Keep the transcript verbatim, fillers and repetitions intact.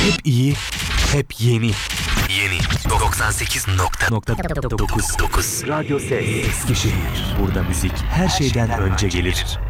Hep iyi, hep yeni. Yeni doksan sekiz nokta dokuz. dokuz Radyo Ses. Eskişehir. Burada müzik her şeyden önce gelir.